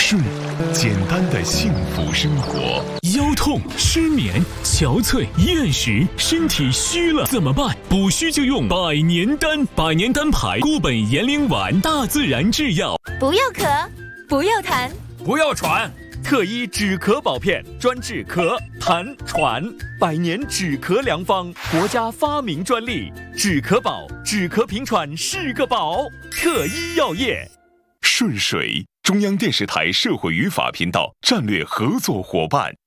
顺，简单的幸福生活。 腰痛、失眠、憔悴、厌食，身体虚了怎么办？补虚就用百年丹，百年丹牌固本延龄丸，大自然制药。 不要咳，不要痰， 不要喘，特医止咳宝片，专治咳、痰、喘，百年止咳良方，国家发明专利，止咳宝，止咳平喘是个宝。特医药业。 顺水，中央电视台社会与法频道战略合作伙伴。